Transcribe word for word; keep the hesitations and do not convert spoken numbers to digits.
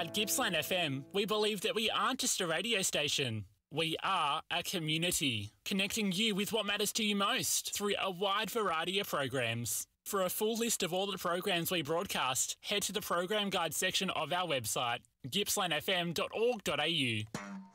At Gippsland F M, we believe that we aren't just a radio station. We are a community, connecting you with what matters to you most through a wide variety of programs. For a full list of all the programs we broadcast, head to the program guide section of our website, gippsland f m dot org dot a u.